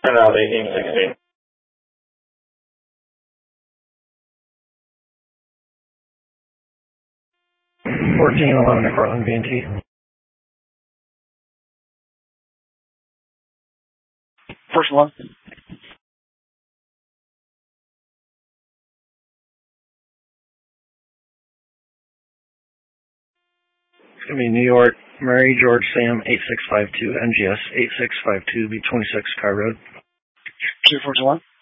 Turn out 1816. 1411 at Cortland B&T. First one. It's going to be New York, Mary George Sam 8652 MGS 8652 B26 Car Road. 2421.